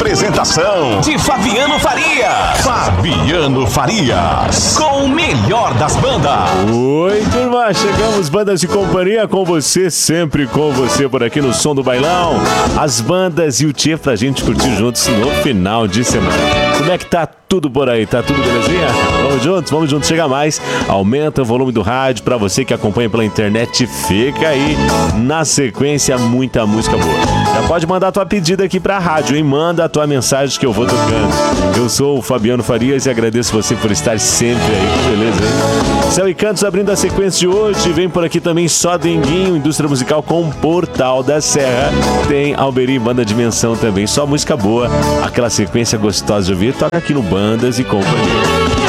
Apresentação de Fabiano Farias. Fabiano Farias, com o melhor das bandas. Oi, turma, chegamos, bandas de companhia com você, sempre com você por aqui no Som do Bailão. As bandas e o Tchê pra gente curtir juntos no final de semana. Como é que tá tudo por aí? Tá tudo belezinha? Vamos juntos, chega mais. Aumenta o volume do rádio pra você que acompanha pela internet. Fica aí, na sequência, muita música boa. Já pode mandar tua pedida aqui pra rádio, hein? Manda a tua mensagem que eu vou tocando. Eu sou o Fabiano Farias e agradeço você por estar sempre aí, beleza, hein? Céu e Cantos abrindo a sequência de hoje. Vem por aqui também Só Denguinho, indústria musical com Portal da Serra. Tem Alberi, Banda Dimensão também. Só música boa, aquela sequência gostosa de ouvir. Toca aqui no Bandas e Companhia.